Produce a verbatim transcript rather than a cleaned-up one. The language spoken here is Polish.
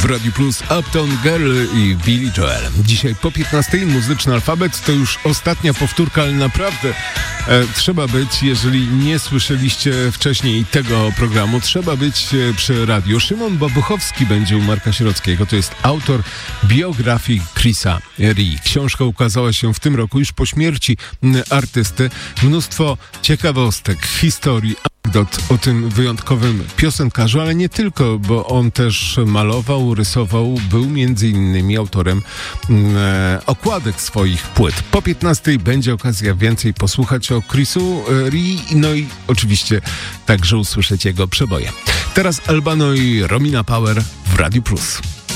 Radiu Plus Uptown Girl i Billy Joel. Dzisiaj po piętnastej muzyczny alfabet to już ostatnia powtórka, ale naprawdę e, trzeba być, jeżeli nie słyszeliście wcześniej tego programu, trzeba być e, przy radiu. Szymon Bobuchowski będzie u Marka Sierockiego, to jest autor biografii Chrisa Rea. Książka ukazała się w tym roku już po śmierci m, artysty. Mnóstwo ciekawostek, historii, anegdot o tym wyjątkowym piosenkarzu, ale nie tylko, bo on też malował, rysował, był między innymi autorem e, okładek swoich płyt. Po piętnastej będzie okazja więcej posłuchać o Chrisu Rea, no i oczywiście także usłyszeć jego przeboje. Teraz Albano i Romina Power w Radiu Plus.